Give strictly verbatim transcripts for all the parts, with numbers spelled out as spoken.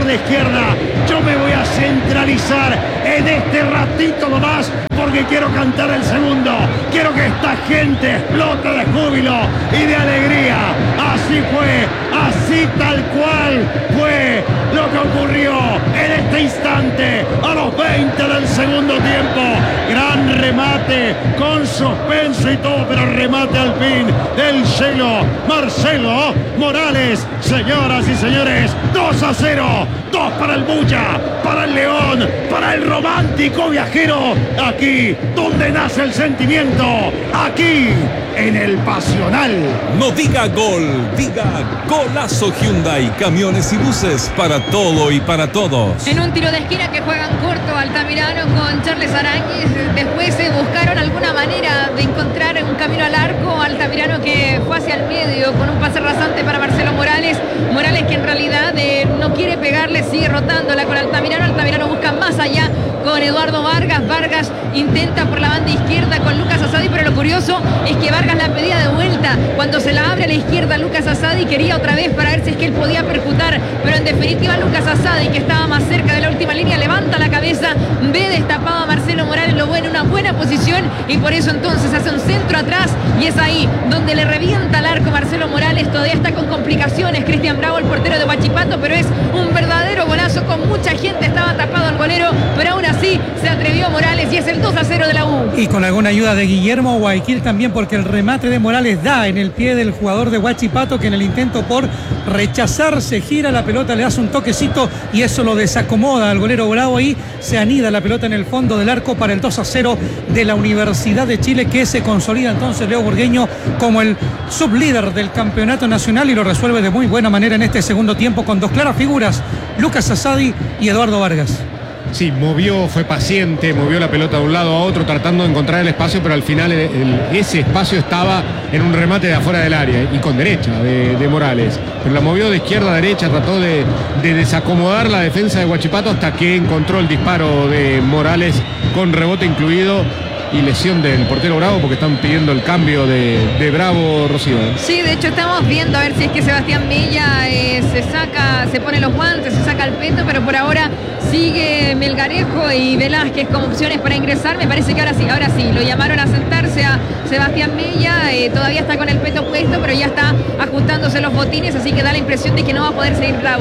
la izquierda. Yo me voy a centralizar en este ratito nomás porque quiero cantar el segundo. Quiero que esta gente explote de júbilo y de alegría. Así fue, así tal cual fue lo que ocurrió en este instante a los veinte del segundo tiempo. Gran remate con suspenso y todo, pero remate al fin del cielo Marcelo Morales. Señoras y señores, dos a cero, dos para el Bulla, para el León, para el romántico viajero. Aquí donde nace el sentimiento, aquí en el Pasional. No diga gol, diga golazo. Hyundai, camiones y buses, para todo y para todos. En un tiro de esquina que juegan corto Altamirano con Charles Aránguiz. Después se buscaron alguna manera de encontrar un camino al arco. Altamirano que fue hacia el medio con un pase rasante para Marcelo Morales. Morales que en realidad eh, no quiere pegarle, sigue rotándola con Altamirano. Altamirano busca más allá con Eduardo Vargas. Vargas intenta por la banda izquierda con Lucas Asadi, pero lo curioso es que Vargas la pedía de vuelta. Cuando se la abre a la izquierda Lucas Asadi quería otra vez para ver si es que él podía percutar, pero en definitiva Lucas Asadi, que estaba más cerca de la última línea, levanta la cabeza, ve destapado a Marcelo Morales, lo ve en una buena posición y por eso entonces hace un centro atrás y es ahí donde le revienta el arco Marcelo Morales. Todavía está con complicaciones Cristian Bravo, el portero de Huachipato, pero es un verdadero golazo. Con mucha gente estaba tapado el golero, pero aún así se atrevió Morales y es el dos a cero de la U. Y con alguna ayuda de Guillermo Guayaquil también, porque el remate de Morales da en el pie del jugador de Huachipato, que en el intento por rechazar se gira la pelota, le hace un toquecito y eso lo desacomoda al golero Bravo y se anida la pelota en el fondo del arco para el dos a cero de la Universidad de Chile, que se consolida entonces Leo Burgueño como el sublíder del campeonato nacional y lo resuelve de muy buena manera en este segundo tiempo con dos claras figuras, Lucas Asadi y Eduardo Vargas. Sí, movió, fue paciente, movió la pelota de un lado a otro tratando de encontrar el espacio, pero al final el, el, ese espacio estaba en un remate de afuera del área y con derecha de, de Morales. Pero la movió de izquierda a derecha, trató de, de desacomodar la defensa de Huachipato hasta que encontró el disparo de Morales con rebote incluido y lesión del portero Bravo, porque están pidiendo el cambio de, de Bravo, Rocío. Sí, de hecho estamos viendo a ver si es que Sebastián Mella eh, se saca, se pone los guantes, se saca el peto, pero por ahora sigue Melgarejo y Velázquez como opciones para ingresar. Me parece que ahora sí, ahora sí, lo llamaron a sentarse a Sebastián Mella, eh, todavía está con el peto puesto, pero ya está ajustándose los botines, así que da la impresión de que no va a poder seguir Bravo.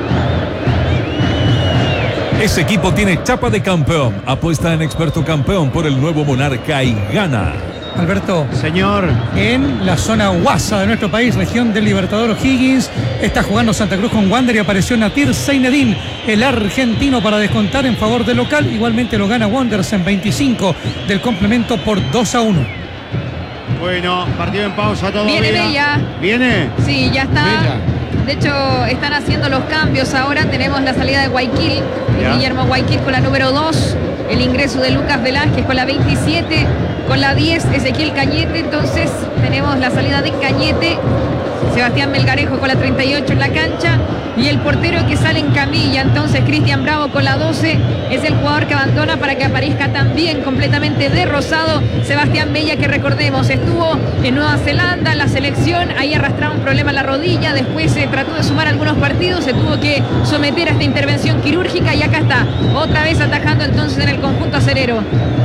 Ese equipo tiene chapa de campeón. Apuesta en Experto Campeón por el nuevo Monarca y gana. Alberto. Señor. En la zona Guasa de nuestro país, región del Libertador O'Higgins, está jugando Santa Cruz con Wander y apareció Natir Zeinedine, el argentino, para descontar en favor del local. Igualmente lo gana Wanderers en veinticinco del complemento por dos a uno. Bueno, partido en pausa todavía. Viene Bella. ¿Viene? Sí, ya está. Bella. De hecho, están haciendo los cambios ahora. Tenemos la salida de Guayaquil, Guillermo Guayaquil con la número dos, el ingreso de Lucas Velázquez con la veintisiete, con la diez Ezequiel Cañete. Entonces tenemos la salida de Cañete, Sebastián Melgarejo con la treinta y ocho en la cancha y el portero que sale en camilla. Entonces Cristian Bravo con la doce es el jugador que abandona para que aparezca también completamente de rosado Sebastián Mella, que recordemos estuvo en Nueva Zelanda en la selección, ahí arrastraba un problema en la rodilla, después se trató de sumar algunos partidos, se tuvo que someter a esta intervención quirúrgica y acá está otra vez atajando entonces en el conjunto acerero.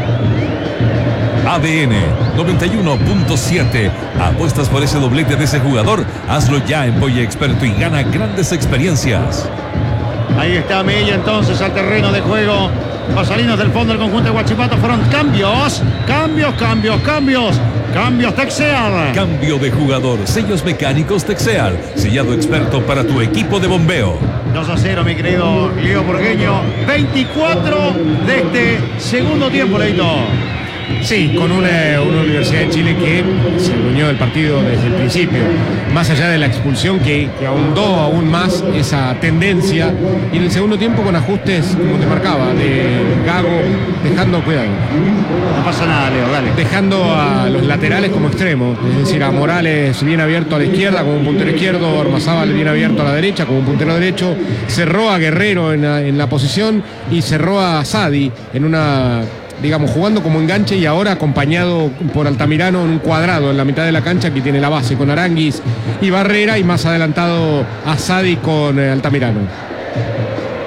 A D N noventa y uno punto siete. ¿Apuestas por ese doblete de ese jugador? Hazlo ya en Polla Experto y gana grandes experiencias. Ahí está Mella entonces al terreno de juego. Pasalinos del fondo del conjunto de Huachipato. Fueron cambios, cambios, cambios, cambios. Cambios Texeal. Cambio de jugador. Sellos mecánicos Texeal. Sellado experto para tu equipo de bombeo. dos a cero, mi querido Leo Burgueño. veinticuatro de este segundo tiempo, Leito. Sí, con una, una Universidad de Chile que se adueñó del partido desde el principio, más allá de la expulsión que, que ahondó aún más esa tendencia, y en el segundo tiempo con ajustes, como te marcaba, de Gago, dejando, cuidado. No pasa nada, Leo, dale. Dejando a los laterales como extremos, es decir, a Morales bien abierto a la izquierda como un puntero izquierdo, Ormazábal bien abierto a la derecha como un puntero derecho, cerró a Guerrero en la, en la posición y cerró a Sadi en una, digamos, jugando como enganche y ahora acompañado por Altamirano en un cuadrado en la mitad de la cancha que tiene la base con Aránguiz y Barrera y más adelantado a Sadi con eh, Altamirano.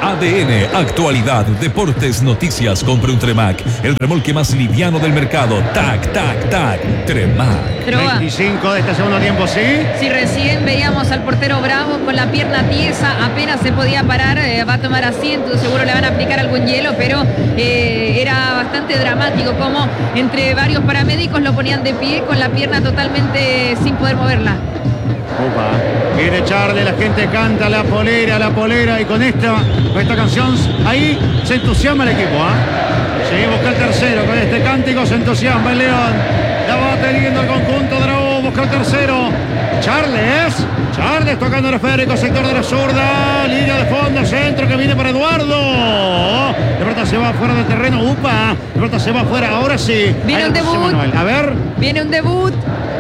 A D N, actualidad, deportes, noticias. Compre un Tremac, el remolque más liviano del mercado. Tac, tac, tac. Tremac. Trova. veinticinco de este segundo tiempo, ¿sí? Si recién veíamos al portero Bravo con la pierna tiesa, apenas se podía parar, eh, va a tomar asiento, seguro le van a aplicar algún hielo, pero eh, era bastante dramático como entre varios paramédicos lo ponían de pie con la pierna totalmente sin poder moverla. Opa. Viene Charlie, la gente canta la polera, la polera, y con esta, con esta canción ahí se entusiasma el equipo, ¿ah? ¿eh? Sí, busca el tercero, con este cántico se entusiasma el León. La va teniendo el conjunto de la U, busca el tercero. Charles, Charles tocando el esférico, sector de la zurda, línea de fondo, centro que viene para Eduardo. De verdad se va fuera del terreno, upa, de verdad se va fuera, ahora sí. Viene un debut, Manuel. A ver. Viene un debut.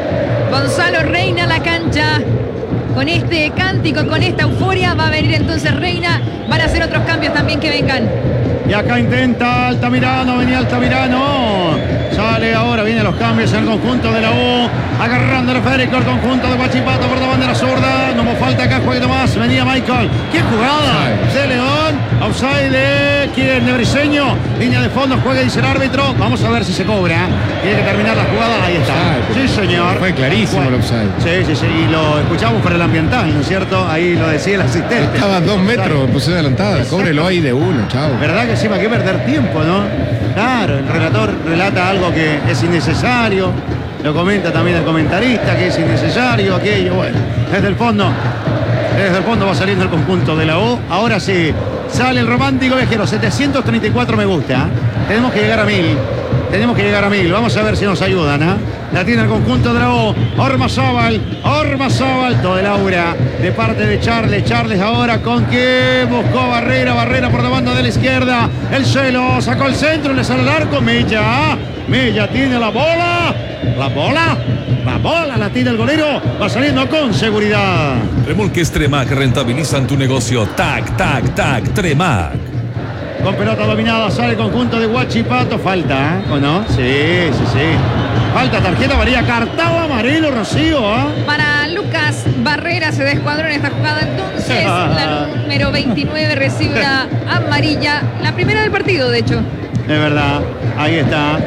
Gonzalo Reina a la cancha. Con este cántico, con esta euforia, va a venir entonces Reina. Van a hacer otros cambios también que vengan. Y acá intenta Altamirano, venía Altamirano. Sale ahora, vienen los cambios en el conjunto de la U. Agarrando el esférico el conjunto de Huachipato por la bandera zurda. No me falta acá, juegue más. Venía Michael. ¿Qué jugada? De León. Offside de quién, de Briseño. Línea de fondo, juega, dice el árbitro. Vamos a ver si se cobra. Tiene que terminar la jugada. Ahí está. Sí, señor. Fue clarísimo el offside. Sí, sí, sí. Y lo escuchamos para el ambiental, ¿no es cierto? Ahí lo decía el asistente. Estaba a dos metros en posición adelantada. Cóbrelo ahí de uno, chao. ¿Verdad que sí? ¿Para qué perder tiempo, no? Claro, el relator relata algo que es innecesario. Lo comenta también el comentarista, que es innecesario, aquello. Bueno, desde el fondo, desde el fondo va saliendo el conjunto de la U. Ahora sí, sale el romántico viajero. setecientos treinta y cuatro me gusta. ¿eh? Tenemos que llegar a mil. Tenemos que llegar a mil. Vamos a ver si nos ayudan. ¿eh? La tiene el conjunto de la U. Ormazábal. Ormazábal. Todo el aura de parte de Charles. Charles ahora con que buscó a Barrera. Barrera por la banda de la izquierda. El celo. Sacó el centro. Le sale el arco. Mella. Mella tiene la bola. La bola. La bola la tira el golero. Va saliendo con seguridad. Remolques Tremac rentabilizan tu negocio. Tac, tac, tac. Tremac. Con pelota dominada sale el conjunto de Huachipato. Falta, ¿eh? ¿O no? Sí, sí, sí. Falta, tarjeta amarilla, cartón amarillo, Rocío. ¿eh? Para Lucas Barrera se descuadró en esta jugada. Entonces la número veintinueve recibe la amarilla. La primera del partido, de hecho. Es verdad, ahí está.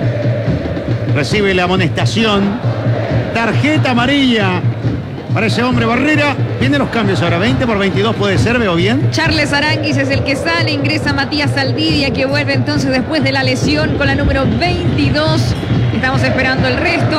Recibe la amonestación. Tarjeta amarilla para ese hombre Barrera. Vienen los cambios ahora. veinte por veintidós puede ser, veo bien. Charles Aranguis es el que sale. Ingresa Matías Aldidia, que vuelve entonces después de la lesión con la número veintidós. Estamos esperando el resto.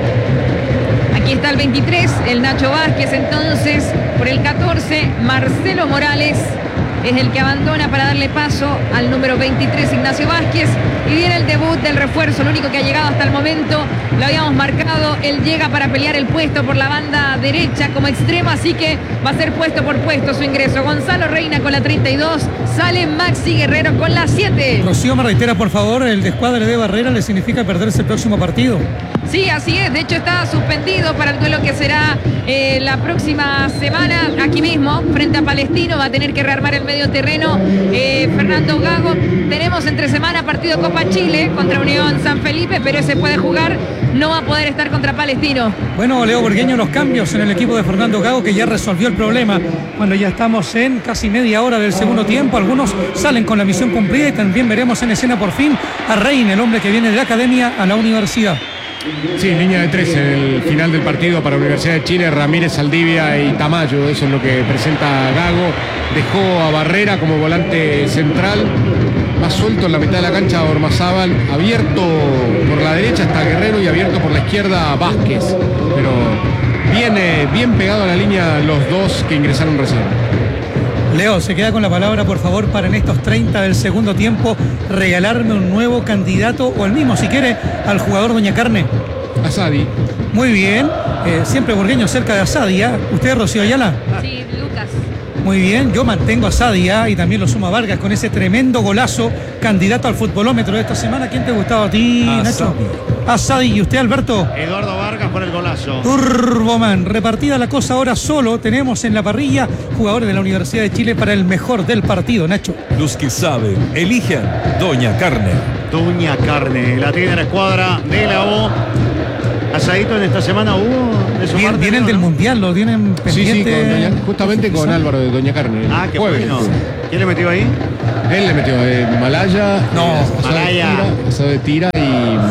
Aquí está el veintitrés, el Nacho Vázquez. Entonces, por el catorce, Marcelo Morales es el que abandona para darle paso al número veintitrés, Ignacio Vázquez. Y viene el debut del refuerzo, el único que ha llegado hasta el momento. Lo habíamos marcado, él llega para pelear el puesto por la banda derecha como extremo, así que va a ser puesto por puesto su ingreso. Gonzalo Reina con la treinta y dos, sale Maxi Guerrero con la siete. Rocío, me reitera, por favor, el descuadre de Barrera le significa perderse el próximo partido. Sí, así es. De hecho, está suspendido para el duelo que será eh, la próxima semana aquí mismo, frente a Palestino. Va a tener que rearmar el medio terreno eh, Fernando Gago. Tenemos entre semana partido Copa Chile contra Unión San Felipe, pero ese puede jugar. No va a poder estar contra Palestino. Bueno, Leo Burgueño, los cambios en el equipo de Fernando Gago, que ya resolvió el problema cuando ya estamos en casi media hora del segundo tiempo. Algunos salen con la misión cumplida y también veremos en escena por fin a Reina, el hombre que viene de la academia a la universidad. Sí, línea de tres en el final del partido para Universidad de Chile. Ramírez, Saldivia y Tamayo, eso es lo que presenta Gago. Dejó a Barrera como volante central, más suelto en la mitad de la cancha Ormazábal, abierto por la derecha hasta Guerrero y abierto por la izquierda Vázquez, pero viene bien pegado a la línea los dos que ingresaron recién. Leo, se queda con la palabra, por favor, para en estos treinta del segundo tiempo regalarme un nuevo candidato, o el mismo, si quiere, al jugador Doña Carne. Asadi. Muy bien, eh, siempre Burgueño cerca de Asadi, ¿eh? ¿Usted, Rocío Ayala? Sí, Lucas. Muy bien, yo mantengo a Asadi, ¿eh? Y también lo suma Vargas con ese tremendo golazo, candidato al futbolómetro de esta semana. ¿Quién te gustaba a ti, Asadi. Nacho? Asadi. ¿Y usted, Alberto? Eduardo Vargas por el golazo. Turboman. Repartida la cosa ahora, solo tenemos en la parrilla jugadores de la Universidad de Chile para el mejor del partido, Nacho. Los que saben, eligen Doña Carne. Doña Carne, la tiene la escuadra de la U. Asadito en esta semana hubo de su Bien, parte, vienen ¿no? del Mundial, lo tienen Sí, sí, pendiente. con Doña- justamente con Álvaro de Doña Carne. Ah, qué Jueves. bueno. ¿Quién le metió ahí? Él le metió eh, Malaya, No, eh, asado Malaya. de tira, asado de tira y,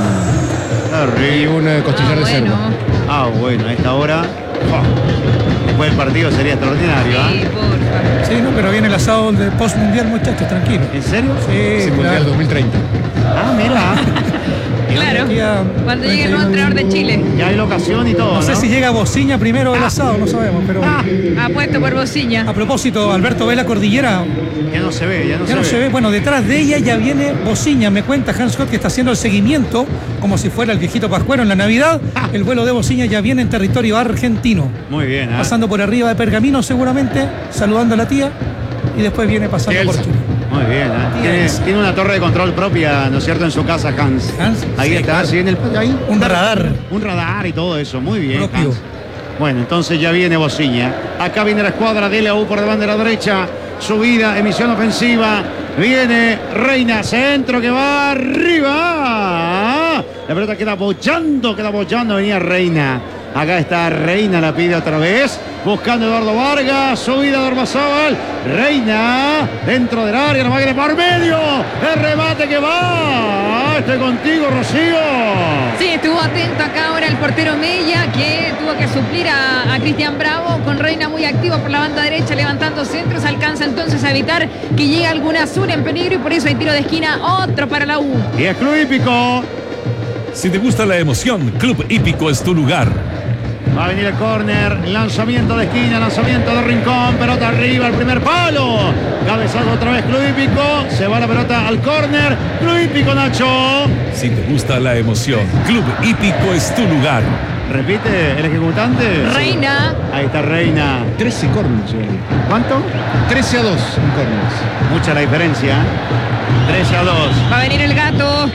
y un eh, costillar Ah, de cerdo. bueno. Ah, bueno, a esta hora. oh, Después del partido sería extraordinario, ¿ah? Sí, porfa. Sí, no, pero viene el asado de post mundial, muchachos, tranquilo. ¿En serio? Sí, Es el Mundial claro. dos mil treinta. Ah, mira. Claro. Aquí a- Cuando llegue el nuevo entrenador de Chile. Ya hay locación y todo, No sé ¿no? si llega Bociña primero o el asado, no sabemos, pero Ah, Apuesto por Bociña. a propósito, Alberto ve la cordillera, ya no se ve, ya no, ya se, no ve. se ve, bueno, detrás de ella ya viene Bociña, me cuenta Hans Scott que está haciendo el seguimiento, como si fuera el viejito Pascuero en la Navidad, el vuelo de Bociña ya viene en territorio argentino, Muy bien, ¿ah? pasando por arriba de Pergamino seguramente, saludando a la tía, y después viene pasando Tía por Elsa. Chile. Muy bien, ¿ah? Tiene, tiene una torre de control propia, ¿no es cierto?, en su casa, Hans. Hans, Ahí sí, está, claro. sí, en el ahí. Un radar. Un radar y todo eso, muy bien, Propio. Hans. Bueno, entonces ya viene Bociña. Acá viene la escuadra de la U por delante de la derecha. Subida, emisión ofensiva. Viene Reina, centro que va arriba. La pelota queda bochando, queda bochando. Venía Reina. Acá está Reina, la pide otra vez. Buscando Eduardo Vargas. Subida de Ormazábal. Reina dentro del área. La máquina por medio. El remate que va. Estoy contigo, Rocío. Sí, estuvo atento acá ahora el portero Mella, que tuvo que suplir a, a Cristian Bravo, con Reina muy activo por la banda derecha, levantando centros, alcanza entonces a evitar que llegue algún azul en peligro y por eso hay tiro de esquina, otro para la U. Y es Club Hípico. Si te gusta la emoción, Club Hípico es tu lugar. Va a venir el córner, lanzamiento de esquina, lanzamiento de rincón, pelota arriba, el primer palo. Cabezazo otra vez Club Hípico, se va la pelota al córner. Club Hípico, Nacho. Si te gusta la emoción, Club Hípico es tu lugar. Repite el ejecutante. Reina. Ahí está Reina. trece corners. eh. ¿Cuánto? trece a dos en corners. Mucha la diferencia. tres a dos. Va a venir el gato.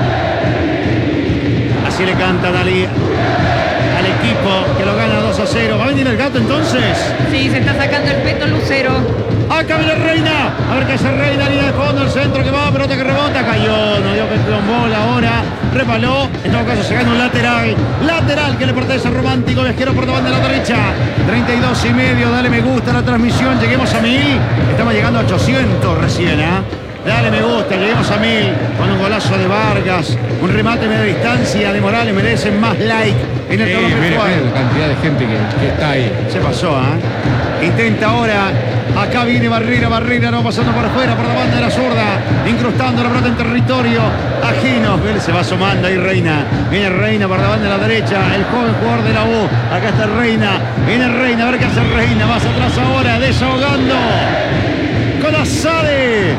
Así le canta Dalí al equipo que lo gana dos a cero. ¿Va a venir el gato entonces? Sí, se está sacando el peto Lucero. Acá viene Reina. A ver qué hace Reina. Línea de fondo, el centro que va, pelota que rebota. Cayó, no dio que bola ahora. Repaló. En todo caso se gana un lateral. Lateral que le pertenece al Romántico Viajero por banda de la derecha. treinta y dos y medio. Dale me gusta a la transmisión. Lleguemos a mil. Estamos llegando a ochocientos recién, ¿ah? ¿eh? Dale me gusta, lleguemos a mil con un golazo de Vargas, un remate media distancia de Morales, merecen más like en el Eh, tablón mire, virtual. mire la cantidad de gente que, que está ahí. Se pasó, ¿eh? Intenta ahora. Acá viene Barrera, Barrera, no pasando por afuera, por la banda de la zurda, incrustando la pelota en territorio ajeno. Él se va asomando ahí Reina. Viene Reina por la banda de la derecha, el joven jugador de la U. Acá está Reina. Viene Reina, a ver qué hace Reina. Más atrás ahora, desahogando. Con Asade.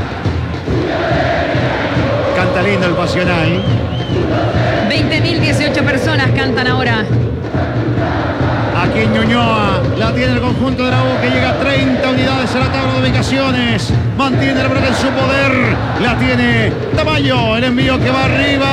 Canta lindo el Pasional. veinte mil dieciocho personas cantan ahora. Aquí en Ñuñoa la tiene el conjunto de la U que llega a treinta unidades a la tabla de ubicaciones. Mantiene la pelota en su poder. La tiene Tamayo. El envío que va arriba.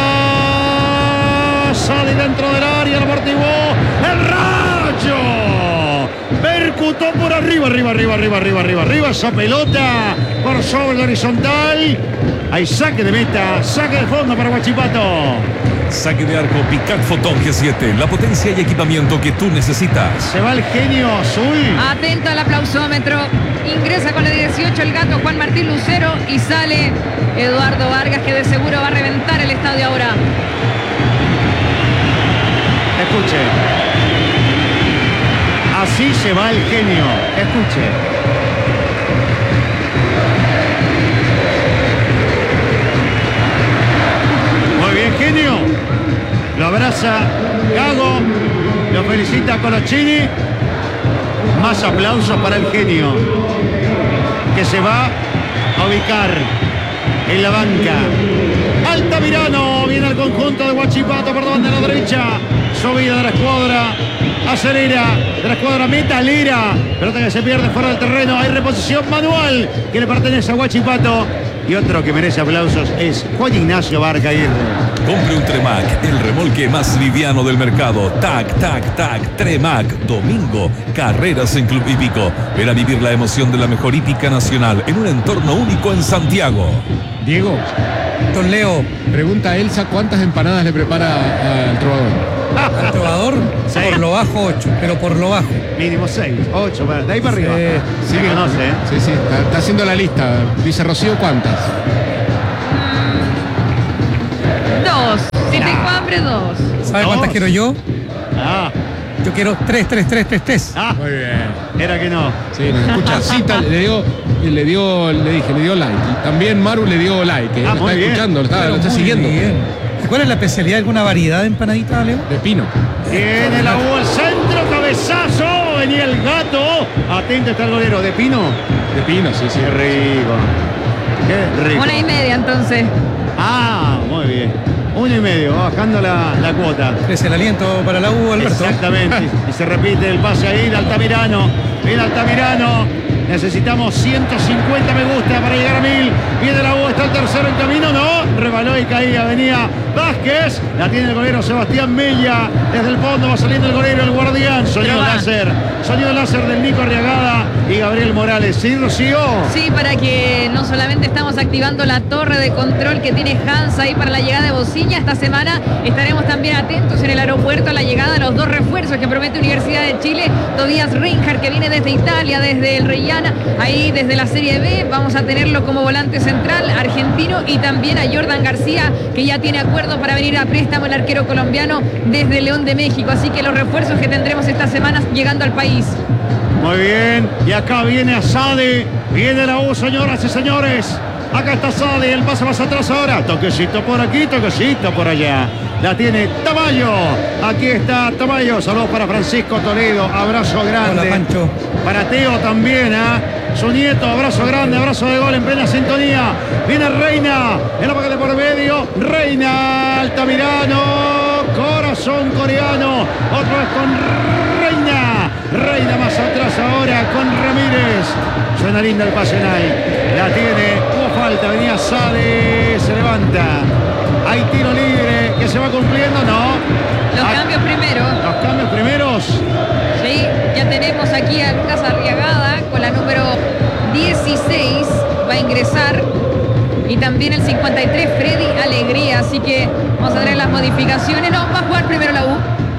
Sale dentro del área. El amortiguó. El Rayo. Percutó por arriba, arriba, arriba, arriba, arriba, arriba, arriba. Esa pelota por sobre el horizontal. Hay saque de meta. Saque de fondo para Huachipato. Saque de arco Picat Fotón G siete, la potencia y equipamiento que tú necesitas. Se va el genio azul. Atento al aplausómetro. Ingresa con la dieciocho el gato Juan Martín Lucero y sale Eduardo Vargas, que de seguro va a reventar el estadio ahora. Escuche. Así se va el genio. Escuche. Muy bien, genio. Lo abraza Gago. Lo felicita Colochini. Más aplausos para el genio, que se va a ubicar en la banca. Altamirano viene al conjunto de Huachipato por donde a la derecha. Subida de la escuadra. Acelera de la escuadra metalera. Pelota que se pierde fuera del terreno. Hay reposición manual que le pertenece a Huachipato. Y otro que merece aplausos es Juan Ignacio Barca Aguirre. Compre un Tremac, el remolque más liviano del mercado. Tac, tac, tac, Tremac. Domingo, carreras en Club Hípico. Ven a vivir la emoción de la mejor hípica nacional en un entorno único en Santiago. Diego, Don Leo, pregunta a Elsa cuántas empanadas le prepara al trovador. Al trovador, Sí. por lo bajo ocho, pero por lo bajo. Mínimo seis, ocho, de ahí para arriba. Sí, Se conoce, ¿eh? Sí, sí, está, está haciendo la lista. Dice Rocío, ¿cuántas? Dos. Si tengo hambre, dos. ¿Sabe Dos. cuántas quiero yo? Ah, Yo quiero tres, tres, tres, tres, tres. ah, Muy bien. era que no. Sí, nos escucha. Cita, le dio, le dio, le dije, le dio like. Y también Maru le dio like. ¿eh? Ah, Lo muy está bien. escuchando, lo está, Pero lo está muy siguiendo. bien. ¿Y cuál es la especialidad? ¿Alguna variedad de empanadita, Leo? De Pino. Tiene la U el centro, cabezazo. Venía el gato. Atento está el golero. ¿De Pino? De Pino, sí, sí. Qué rico. Qué rico. Una y media entonces. Ah, muy bien. Uno y medio, va bajando la, la cuota. Crece el aliento para la U, Alberto. Exactamente. Y se repite el pase ahí de Altamirano. Viene Altamirano. Necesitamos ciento cincuenta me gusta para llegar a mil. Viene la U, está el tercero en camino. No, rebaló y caía. Venía Vázquez. La tiene el golero Sebastián Mella. Desde el fondo va saliendo el golero, el guardián. Sonido Pero va. láser. Sonido láser del Nico Arriagada y Gabriel Morales. ¿Sí, Rocío? Sí, para que no solamente estamos activando la torre de control que tiene Hans ahí para la llegada de Bociña, esta semana estaremos también atentos en el aeropuerto a la llegada de los dos refuerzos que promete Universidad de Chile. Tobías Reinhardt, que viene desde Italia, desde el Reyana, ahí desde la Serie B. Vamos a tenerlo como volante central argentino, y también a Jordan García, que ya tiene acuerdo para venir a préstamo, el arquero colombiano desde León de México. Así que los refuerzos que tendremos estas semanas llegando al país. Muy bien, y acá viene Asade, viene la U, señoras y señores. Acá está Asade, el pase más atrás ahora. Toquecito por aquí, toquecito por allá. La tiene Tamayo. Aquí está Tamayo. Saludos para Francisco Toledo. Abrazo grande. Hola, Pancho. Para Teo también, ¿ah? Su nieto, abrazo grande, abrazo de gol en plena sintonía. Viene Reina, en la paga de por medio. Reina, Altamirano, corazón coreano. Otra vez con Reina. Reina más atrás ahora con Ramírez. Suena linda el pase ahí. La tiene, hubo falta, venía Sade, se levanta. Hay tiro libre que se va cumpliendo, no. Los Ah, cambios primero. Los cambios primeros. Sí, ya tenemos aquí a Lucas Arriagada con la número dieciséis, va a ingresar, y también el cincuenta y tres, Freddy Alegría. Así que vamos a tener las modificaciones. No, va a jugar primero la U.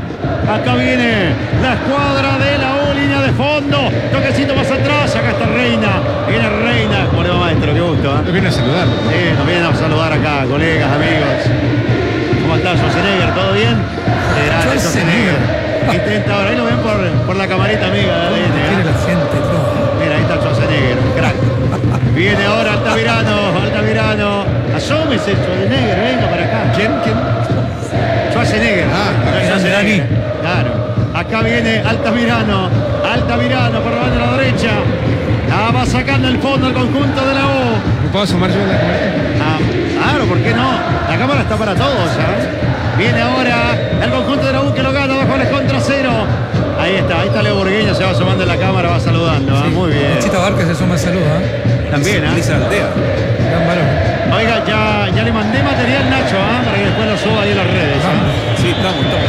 Acá viene la escuadra de la U, línea de fondo. Toquecito más atrás, acá está Reina. Viene Reina. ¿Cómo le va, maestro? Qué gusto, ¿eh? Nos viene a saludar. Sí, nos vienen a saludar acá, colegas, amigos. ¿Cómo está Schwarzenegger? ¿Todo bien? Qué grande Schwarzenegger. Intenta ahora, ahí lo ven por, por la camarita amiga de A D N, ¿eh? Quiere la gente, todo. Mira, ahí está Schwarzenegger, un crack. Viene ahora Altamirano, Altamirano. Asómese, Schwarzenegger, venga para acá. ¿Quién? ¿Quién? Schwarzenegger. Ah, no es grande, Schwarzenegger. Claro. Acá viene Altamirano. Altamirano por la banda de la derecha. Ah, va sacando el fondo el conjunto de la U. ¿Me puedo asomar yo en la cámara? Ah, claro, ¿por qué no? La cámara está para todos, ¿sabes? Viene ahora el conjunto de la U que lo gana bajo el contra cero. Ahí está, ahí está Leo Burgueño, se va asomando en la cámara, va saludando. ¿Ah? Muy bien. Chita Barca se suma al saludo, ¿eh? También, ¿ah? Lisa Aldea. Gran varón. Oiga, ya, ya le mandé material, Nacho, ¿ah? Para que después lo suba ahí en las redes. ¿ah? Sí, estamos, estamos.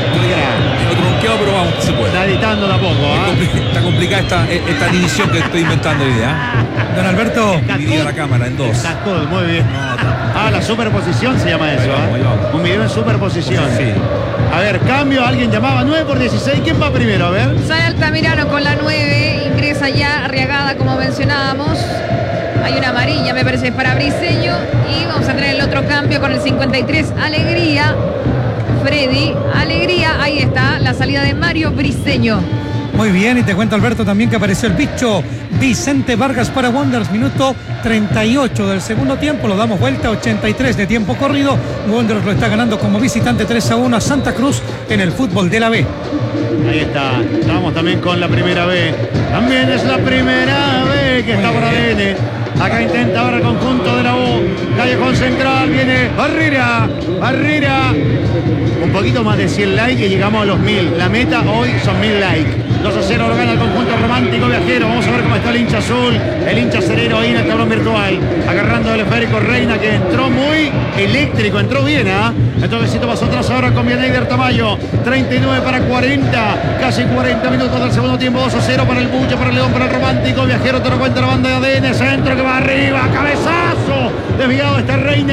Lo tronqueado, pero vamos, que se puede. Está editando tampoco, ¿ah? Compli- Está complicada esta, esta división que estoy inventando hoy día. Don Alberto, Dividida la cámara en dos. Está cool, muy bien. Ah, la superposición se llama eso, Ahí vamos, ¿ah? ahí vamos. Un video en superposición. Sí. A ver, cambio, alguien llamaba nueve por dieciséis. ¿Quién va primero? A ver. Sale Altamirano con la nueve, ingresa ya Arriagada, como mencionábamos. Hay una amarilla, me parece, para Briseño. Y vamos a tener el otro cambio con el cincuenta y tres, Alegría. Freddy Alegría, ahí está la salida de Mario Briseño. muy bien, y te cuento, Alberto, también que apareció el bicho Vicente Vargas para Wanderers, minuto treinta y ocho del segundo tiempo, lo damos vuelta, ochenta y tres de tiempo corrido. Wanderers lo está ganando como visitante tres a uno a Santa Cruz en el fútbol de la B. Ahí está, estamos también con la primera B. También es la primera B que está por A D N. Acá intenta ahora el conjunto de la U. Callejón central, viene Barrera. Barrera. Un poquito más de cien likes y llegamos a los mil. La meta hoy son mil likes. dos a cero lo gana el conjunto romántico viajero. Vamos a ver cómo está el hincha azul. El hincha cerero ahí en el tablón virtual. Agarrando el esférico Reina, que entró muy eléctrico. Entró bien, ¿ah? ¿eh? El toquecito pasó atrás ahora con Bieneider Tamayo. treinta y nueve para cuarenta. Casi cuarenta minutos del segundo tiempo. dos a cero para el Buche, para el León, para el romántico viajero. Te lo cuenta la banda de A D N. Centro que va arriba. Cabezazo. Desviado está Reina.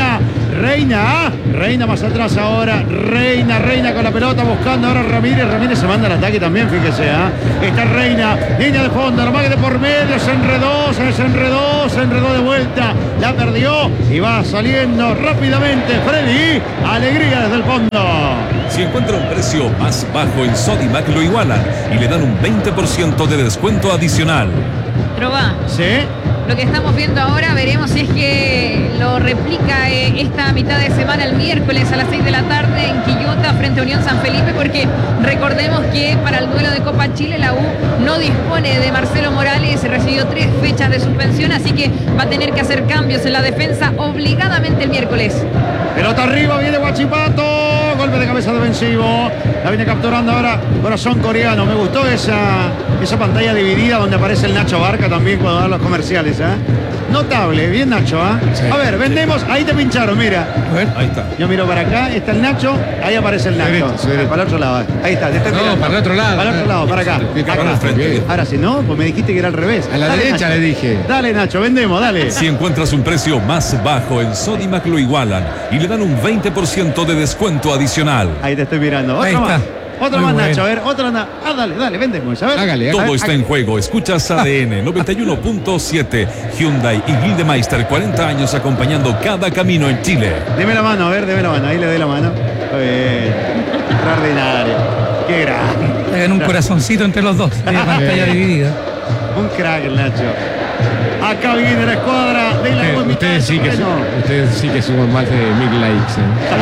Reina, Reina más atrás ahora. Reina, Reina con la pelota buscando ahora a Ramírez. Ramírez se manda al ataque también, fíjese. ¿eh? Está Reina, línea de fondo, nomás que de por medio. Se enredó, se desenredó, se enredó de vuelta. La perdió y va saliendo rápidamente Freddy. Alegría desde el fondo. Si encuentra un precio más bajo en Sodimac, lo igualan y le dan un veinte por ciento de descuento adicional. Trova. Sí. Lo que estamos viendo ahora, veremos si es que lo replica eh, esta mitad de semana el miércoles a las seis de la tarde en Quillota frente a Unión San Felipe, porque recordemos que para el duelo de Copa Chile la U no dispone de Marcelo Morales, recibió tres fechas de suspensión, así que va a tener que hacer cambios en la defensa obligadamente el miércoles. Pelota arriba, viene Huachipato, golpe de cabeza defensivo, la viene capturando ahora Corazón Coreano. Me gustó esa, esa pantalla dividida donde aparece el Nacho Barca también cuando dan los comerciales. ¿eh? Notable, bien Nacho. ¿eh? Sí. A ver, vendemos, ahí te pincharon, mira. A ver. Ahí está. Yo miro para acá, está el Nacho, ahí aparece el Nacho. Derecho, sí, derecho. Para el otro lado, ahí está, te estoy No, mirando. para el otro lado. Para el otro lado, para acá. Sí, Acá. para el frente. Ahora sí, no, pues me dijiste que era al revés. A la Dale, derecha Nacho. le dije. Dale Nacho, vendemos, dale. Si encuentras un precio más bajo en Sodimac, lo igualan y le dan un veinte por ciento de descuento adicional. Ahí te estoy mirando. Ahí Otro más. está. Otro Muy más, bueno. Nacho. A ver, otro anda. Ah, dale, dale, vendemos. A ver. Hágale, Todo hágale. está en juego. Escuchas A D N noventa y uno punto siete. Hyundai y Gildemeister, cuarenta años acompañando cada camino en Chile. Deme la mano, a ver, deme la mano. Ahí le doy la mano. Muy bien. Extraordinario. Qué grande. Hagan un corazoncito entre los dos. En la pantalla dividida. Un crack el Nacho. Acá viene la escuadra de la Eh, U en mitad ustedes, del sí que terreno. son, ustedes sí que suman más de mil likes.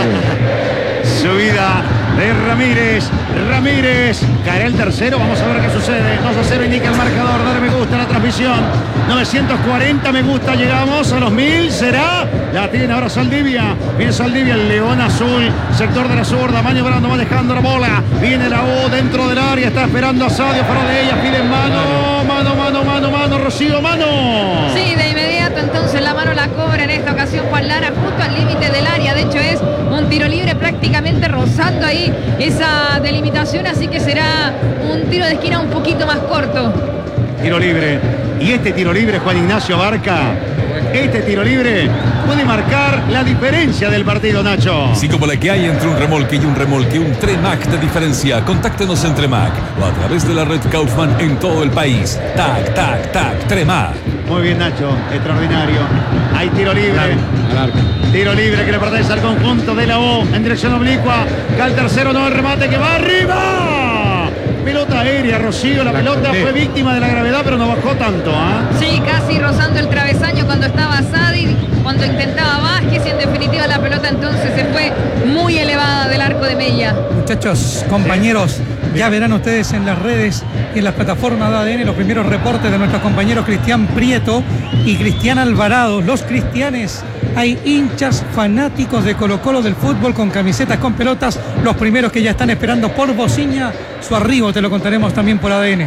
¿eh? Subida de Ramírez. Ramírez. Caerá el tercero. Vamos a ver qué sucede. dos a cero indica el marcador. Dale me gusta a la transmisión. novecientos cuarenta me gusta. Llegamos a los mil. ¿Será? La tiene ahora Saldivia. Viene Saldivia, el león azul. Sector de la zurda. Maniobrando, manejando la bola. Viene la U dentro del área. Está esperando a Sadio. Fuera de ella. Pide mano. Mano, mano, mano, mano. Rocío, mano. Sí, de inmediato entonces la mano la cobra en esta ocasión Juan Lara justo al límite del área. De hecho es un tiro libre prácticamente rozando ahí esa delimitación, así que será un tiro de esquina un poquito más corto. Tiro libre. Y este tiro libre, Juan Ignacio Barca, este tiro libre puede marcar la diferencia del partido, Nacho. Si como la que hay entre un remolque y un remolque, un Tremac de diferencia, contáctenos en Tremac o a través de la red Kaufman en todo el país. Tac, tac, tac, Tremac. Muy bien, Nacho. Extraordinario. Hay tiro libre. Al arco. Tiro libre que le pertenece al conjunto de la U en dirección oblicua. Acá el tercero, no, el remate que va arriba. Pelota aérea, Rocío. La, La pelota conté. fue víctima de la gravedad, pero no bajó tanto. ¿ah? Sí, casi rozando el travesaño cuando estaba Sadi, cuando intentaba Vázquez y en definitiva la pelota entonces se fue muy elevada del arco de Mella. Muchachos, compañeros, ya verán ustedes en las redes y en las plataformas de A D N los primeros reportes de nuestros compañeros Cristian Prieto y Cristian Alvarado. Los cristianes, hay hinchas fanáticos de Colo Colo del fútbol con camisetas con pelotas, los primeros que ya están esperando por bocina su arribo, te lo contaremos también por A D N.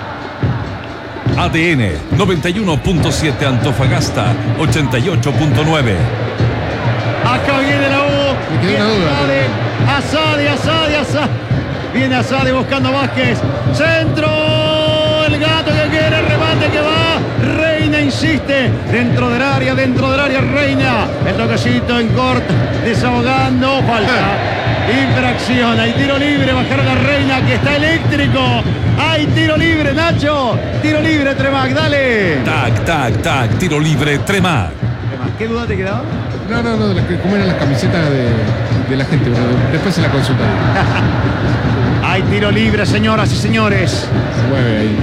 A D N noventa y uno punto siete Antofagasta, ochenta y ocho punto nueve. Acá viene la U. Me quedó Viene una duda. Asadi, Asadi, Asadi, Asadi. Viene Asadi buscando a Vázquez. Centro. El gato que quiere, remate que va. Reina insiste. Dentro del área, dentro del área, Reina. El toquecito en corto. Desahogando. Falta. Infracción. Hay tiro libre. Bajaron a Reina que está eléctrico. Hay tiro libre, Nacho. Tiro libre, Tremac. Dale. Tac, tac, tac, tiro libre, Tremac. Tremac, ¿qué duda te quedaba? No, no, no, de las que- cómo eran las camisetas de, de la gente, pero después se la consulta. Hay tiro libre, señoras y señores. Se mueve ahí.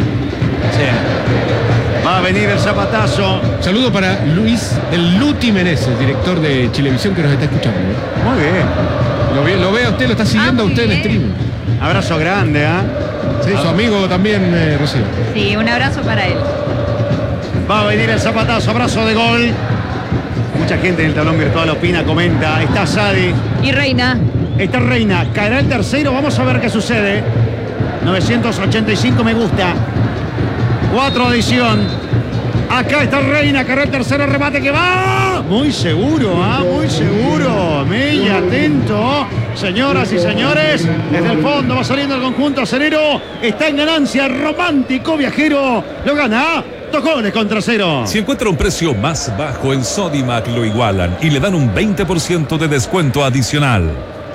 Sí. Va a venir el zapatazo. Saludo para Luis, el Luti Meneses, director de Chilevisión, que nos está escuchando. ¿eh? Muy bien. Lo, ve, lo ve a usted, lo está siguiendo Ah, a usted en muy stream. Abrazo grande, ¿ah? Sí, su amigo también, eh, Rocío. Sí, un abrazo para él. Va a venir el zapatazo, abrazo de gol. Mucha gente en el tablón virtual opina, comenta. Está Sadi, Y Reina. está Reina. Caerá el tercero, vamos a ver qué sucede. novecientos ochenta y cinco me gusta. cuatro adición. Acá está Reina, caerá el tercero, remate que va. Muy seguro, ¿ah? Muy seguro. Mella, atento. Señoras y señores, desde el fondo va saliendo el conjunto acerero. Está en ganancia, romántico viajero. Lo gana Dos goles contra cero. Si encuentra un precio más bajo en Sodimac, lo igualan y le dan un veinte por ciento de descuento adicional.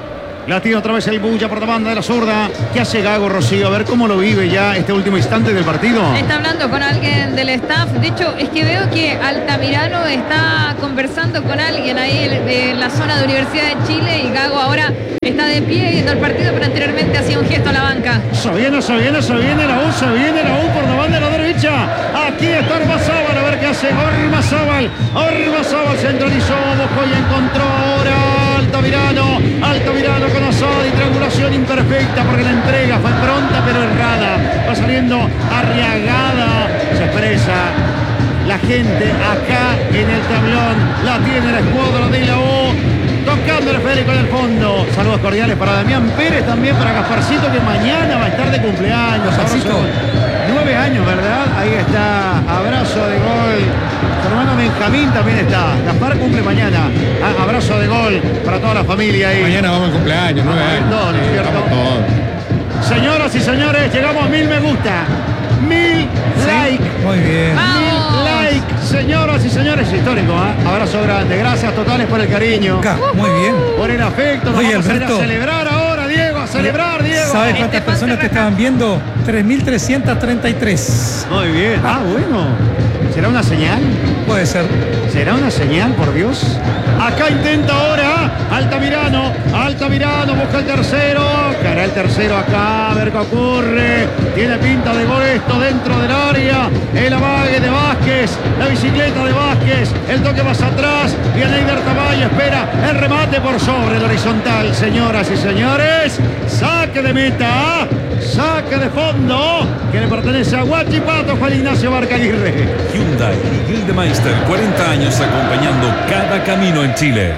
La tiene otra vez el Bulla por la banda de la zurda. ¿Qué hace Gago, Rocío? A ver cómo lo vive ya este último instante del partido. Está hablando con alguien del staff. De hecho, es que veo que Altamirano está conversando con alguien ahí de la zona de Universidad de Chile y Gago ahora está de pie viendo el partido, pero anteriormente hacía un gesto a la banca. Se viene, se viene, se viene la U, se viene la U por la banda de la derecha. Aquí está Ormazábal, a ver qué hace Ormazábal. Ormazábal centralizó, buscó y encontró ahora Altamirano. Altamirano con Asadi, triangulación imperfecta porque la entrega fue pronta pero errada. Va saliendo Arriagada, se expresa la gente acá en el tablón. La tiene la escuadra de la U. Tocando el Federico en el fondo. Saludos cordiales para Damián Pérez, también para Gasparcito, que mañana va a estar de cumpleaños. Gasparcito. Nueve años, ¿verdad? Ahí está. Abrazo de gol. Su hermano Benjamín también está. Gaspar cumple mañana. Ah, abrazo de gol para toda la familia ahí. Mañana vamos al cumpleaños, nueve Vamos años. todos, ¿no es cierto? Vamos todos. Señoras y señores, llegamos a mil me gusta. Mil like. Muy bien. ¡Vamos! Like, señoras y señores, histórico, ¿eh? Abrazo grande, gracias totales por el cariño, Acá, muy bien. por el afecto. Nos Oye, vamos a ir Alberto. a celebrar ahora, Diego, a celebrar, Diego. ¿Sabes Este cuántas personas te Panterraja. estaban viendo? tres mil trescientos treinta y tres. Muy bien, ah, bueno. ¿Será una señal? Puede ser. ¿Será una señal, por Dios? Acá intenta ahora Altamirano. Altamirano busca el tercero. Caerá el tercero acá, a ver qué ocurre. Tiene pinta de gol esto dentro del área. El amague de Vázquez. La bicicleta de Vázquez. El toque más atrás. Viene Eider Tamayo. Espera el remate por sobre el horizontal. Señoras y señores. Saque de meta. Saque de fondo. Que le pertenece a Huachipato, Juan Ignacio Barca Aguirre. Hyundai y Gildemeister, cuarenta años acompañando cada camino en Chile.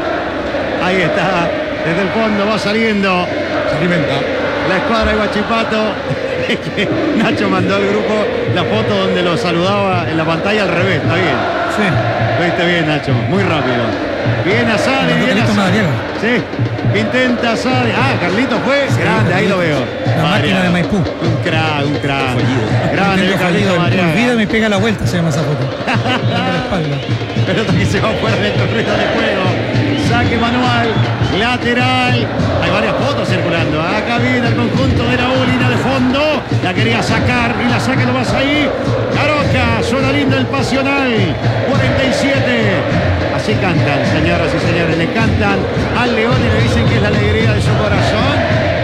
Ahí está. Desde el fondo va saliendo Se alimenta. la escuadra de Huachipato. Es que Nacho mandó al grupo la foto donde lo saludaba en la pantalla al revés. Está bien. Sí. Lo viste bien, Nacho. Muy rápido. Viene Asadi, Mandó viene Carlito Asadi. Madariaga. Sí. Intenta Asadi. Ah, Carlito fue grande, ahí lo veo. La máquina Madariaga. de Maipú. Un crack, un crack. Grande, Intento Carlito fallido, Madariaga. olvida y me pega la vuelta, se llama esa foto. Dando la espalda. Pelota que se va fuera del terreno de juego. Saque manual, lateral. Hay varias fotos circulando. Acá viene el conjunto de la U, línea de fondo. La quería sacar y la saca nomás ahí. Caroca, suena lindo el pasional. cuarenta y siete. Así cantan, señoras y señores. Le cantan al León y le dicen que es la alegría de su corazón.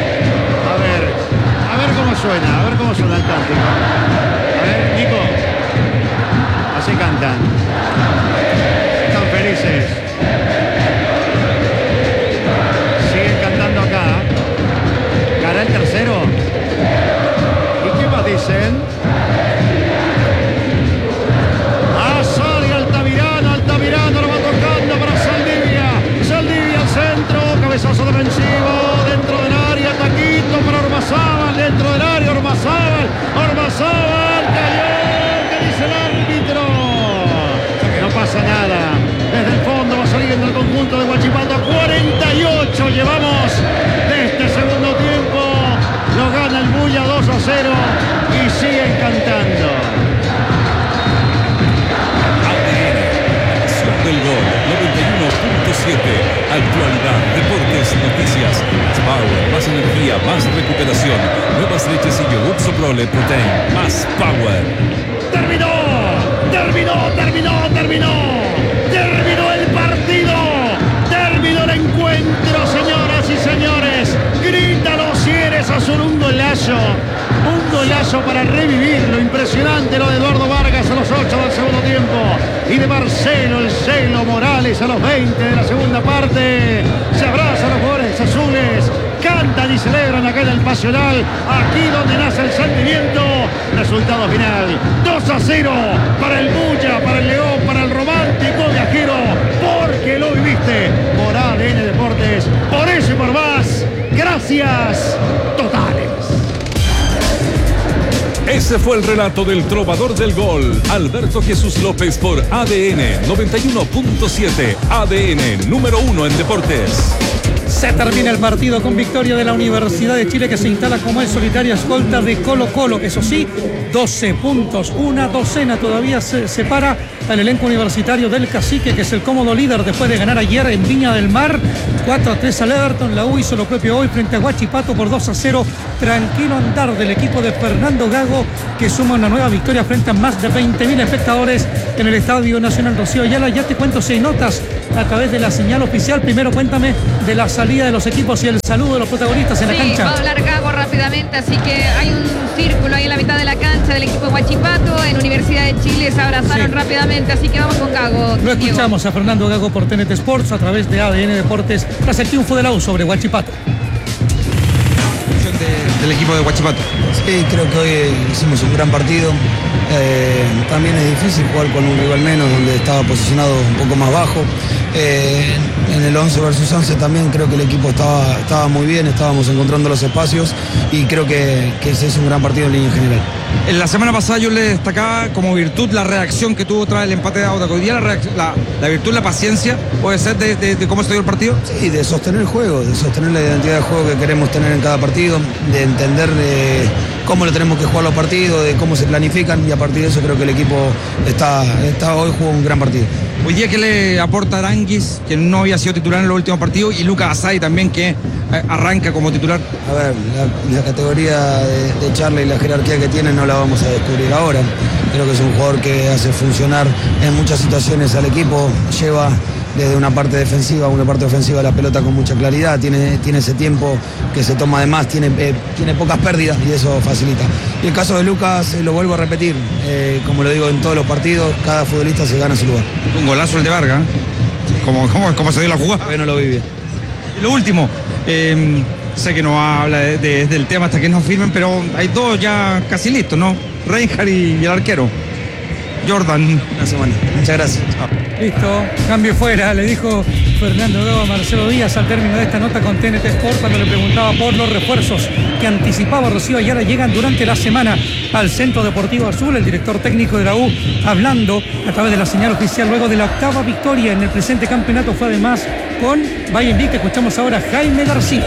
A ver, a ver cómo suena, a ver cómo suena el cántico. A ver, Nico. Así cantan. Están felices. Siguen cantando acá. Cara el tercero. ¿Y qué más dicen? Asadi, Altamirano, Altamirano lo va tocando para Saldivia. Saldivia al centro, cabezazo defensivo dentro del área, taquito para Ormazábal, dentro del área, Ormazábal, Ormazábal, cayó. ¿Qué dice el árbitro? No pasa nada. Desde el fondo va saliendo el conjunto de Huachipato. cuarenta y ocho llevamos de este segundo tiempo. Lo gana el Bulla dos a cero y siguen cantando. A D N, acción del gol, noventa y uno punto siete. Actualidad, deportes, noticias, más power, más energía, más recuperación. Nuevas leches y yogur Soprole Protein, más power. ¡Terminó! ¡Terminó! ¡Terminó! ¡Terminó! ¡Terminó el partido! ¡Terminó el encuentro, señoras y señores! ¡Grítalo si eres azul! Un golazo. Un golazo para revivir lo impresionante lo de Eduardo Vargas a los ocho del segundo tiempo. Y de Marcelo el Celo Morales a los veinte de la segunda parte. Se abrazan los jugadores azules. Cantan y celebran acá en el Pasional, aquí donde nace el sentimiento. Resultado final, dos a cero para el Bulla, para el León, para el romántico viajero, porque lo viviste por A D N Deportes. Por eso y por más, gracias totales. Ese fue el relato del trovador del gol, Alberto Jesús López por A D N noventa y uno punto siete. A D N número uno en deportes. Se termina el partido con victoria de la Universidad de Chile, que se instala como el solitario escolta de Colo Colo. Eso sí, doce puntos, una docena todavía se separa al elenco universitario del Cacique, que es el cómodo líder después de ganar ayer en Viña del Mar cuatro a tres al Everton. La U hizo lo propio hoy frente a Huachipato por dos a cero. Tranquilo andar del equipo de Fernando Gago, que suma una nueva victoria frente a más de veinte mil espectadores en el Estadio Nacional Rocío Ayala. Ya te cuento si hay notas a través de la señal oficial. Primero cuéntame de la salida de los equipos y el saludo de los protagonistas en sí, la cancha. Va a hablar Gago rápidamente, así que hay un círculo ahí en la mitad de la cancha del equipo de Huachipato. En Universidad de Chile se abrazaron sí. rápidamente, así que vamos con Gago. Lo escuchamos a Fernando Gago por T N T Sports a través de A D N Deportes tras el triunfo de la U sobre Huachipato. De, del equipo de Huachipato. Sí, creo que hoy hicimos un gran partido. Eh, también es difícil jugar con un rival menos, donde estaba posicionado un poco más bajo. Eh, en el once versus once también creo que el equipo estaba, estaba muy bien, estábamos encontrando los espacios y creo que, que ese es un gran partido en línea general. En la semana pasada yo le destacaba como virtud la reacción que tuvo tras el empate de Audax. Hoy día la, la, la virtud, la paciencia, puede ser de, de, de cómo se dio el partido. Sí, de sostener el juego, de sostener la identidad de juego que queremos tener en cada partido, de entender de cómo le tenemos que jugar los partidos, de cómo se planifican, y a partir de eso creo que el equipo está, está hoy jugó un gran partido. Hoy día, ¿qué le aporta Aranguis, que no había sido titular en los últimos partidos, y Lucas Asadi también, que arranca como titular? A ver, la, la categoría de, de Charlie y la jerarquía que tiene no la vamos a descubrir ahora. Creo que es un jugador que hace funcionar en muchas situaciones al equipo, lleva desde una parte defensiva a una parte ofensiva la pelota con mucha claridad, tiene, tiene ese tiempo que se toma de más, tiene, eh, tiene pocas pérdidas y eso facilita. Y el caso de Lucas, eh, lo vuelvo a repetir, eh, como lo digo en todos los partidos, cada futbolista se gana su lugar. Un golazo el de Vargas, ¿eh? ¿Cómo, cómo, cómo se dio la jugada? Todavía no lo vi bien. Y lo último, eh, sé que no habla de, de, del tema hasta que nos firmen, pero hay dos ya casi listos, ¿no? Reinhardt y, y el arquero Jordan. Una semana. Muchas gracias. Listo, cambio fuera, le dijo Fernando Gago a Marcelo Díaz al término de esta nota con T N T Sport cuando le preguntaba por los refuerzos que anticipaba Rocío Ayala. Llegan durante la semana al Centro Deportivo Azul. El director técnico de la U hablando a través de la señal oficial luego de la octava victoria en el presente campeonato fue además con Valle Invicta. Escuchamos ahora a Jaime García.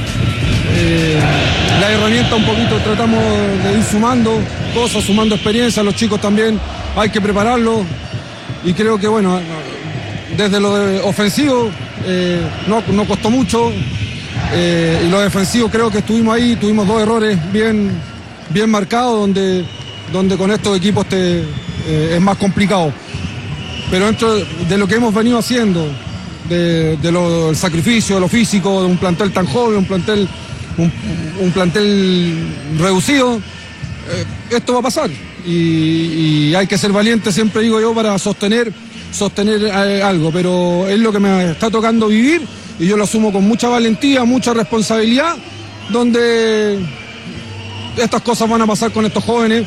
Eh, la herramienta un poquito tratamos de ir sumando cosas, sumando experiencia. Los chicos también hay que prepararlos. Y creo que, bueno, desde lo de ofensivo eh, no, no costó mucho. Eh, y lo defensivo creo que estuvimos ahí, tuvimos dos errores bien, bien marcados, donde, donde con estos equipos te, eh, es más complicado. Pero dentro de lo que hemos venido haciendo, de, de lo, del sacrificio, de lo físico, de un plantel tan joven, un plantel, un, un plantel reducido, eh, esto va a pasar. Y, y hay que ser valiente, siempre digo yo, para sostener, sostener eh, algo, pero es lo que me está tocando vivir y yo lo asumo con mucha valentía, mucha responsabilidad, donde estas cosas van a pasar con estos jóvenes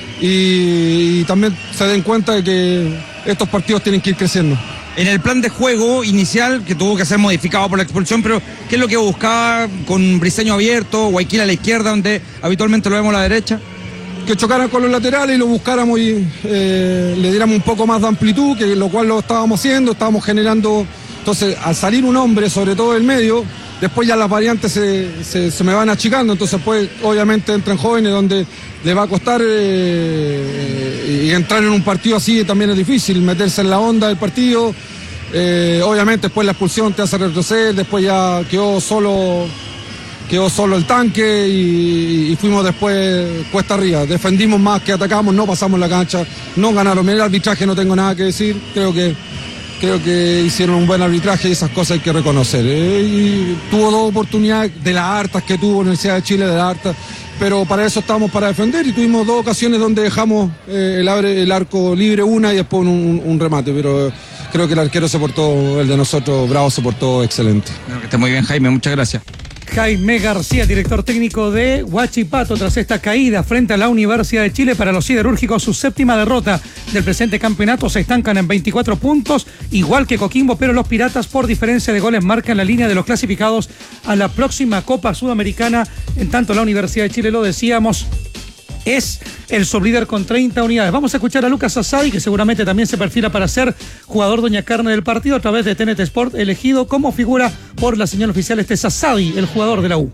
y, y también se den cuenta de que estos partidos tienen que ir creciendo. En el plan de juego inicial, que tuvo que ser modificado por la expulsión, pero ¿qué es lo que buscaba con Briseño abierto, Guayaquil a la izquierda, donde habitualmente lo vemos a la derecha? Que chocaran con los laterales y lo buscáramos y eh, le diéramos un poco más de amplitud, que lo cual lo estábamos haciendo, estábamos generando. Entonces, al salir un hombre, sobre todo del medio, después ya las variantes se, se, se me van achicando, entonces pues obviamente entran jóvenes donde le va a costar eh, y entrar en un partido así también es difícil, meterse en la onda del partido. Eh, obviamente después la expulsión te hace retroceder, después ya quedó solo... Quedó solo el tanque y, y fuimos después cuesta arriba. Defendimos más que atacamos, no pasamos la cancha, no ganaron. En el arbitraje no tengo nada que decir, creo que, creo que hicieron un buen arbitraje y esas cosas hay que reconocer. ¿eh? Y tuvo dos oportunidades de las hartas que tuvo Universidad de Chile, de las hartas, pero para eso estábamos para defender y tuvimos dos ocasiones donde dejamos eh, el, abre, el arco libre una y después un, un, un remate, pero creo que el arquero se portó, el de nosotros, Bravo, se portó excelente. Creo que esté muy bien, Jaime, muchas gracias. Jaime García, director técnico de Huachipato, tras esta caída frente a la Universidad de Chile. Para los siderúrgicos, su séptima derrota del presente campeonato, se estancan en veinticuatro puntos, igual que Coquimbo, pero los Piratas por diferencia de goles marcan la línea de los clasificados a la próxima Copa Sudamericana. En tanto, la Universidad de Chile, lo decíamos, es el sublíder con treinta unidades. Vamos a escuchar a Lucas Asadi, que seguramente también se perfila para ser jugador doña carne del partido a través de T N T Sport, elegido como figura por la señal oficial. Este es Asadi, el jugador de la U.